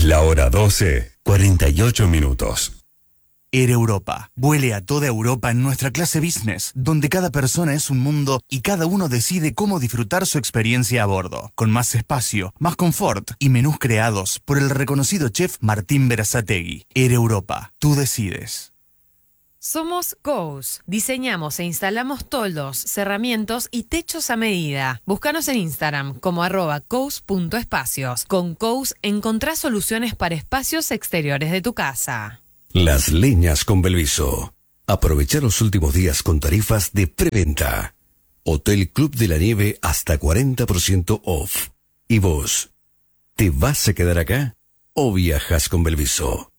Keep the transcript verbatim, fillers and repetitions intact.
La hora doce, cuarenta y ocho minutos. Air Europa. Vuele a toda Europa en nuestra clase business, donde cada persona es un mundo y cada uno decide cómo disfrutar su experiencia a bordo. Con más espacio, más confort y menús creados por el reconocido chef Martín Berazategui. Air Europa. Tú decides. Somos Kous. Diseñamos e instalamos toldos, cerramientos y techos a medida. Búscanos en Instagram como arroba kous.espacios. Con Kous encontrás soluciones para espacios exteriores de tu casa. Las Leñas con Belviso. Aprovecha los últimos días con tarifas de preventa. Hotel Club de la Nieve hasta cuarenta por ciento off. ¿Y vos? ¿Te vas a quedar acá o viajas con Belviso?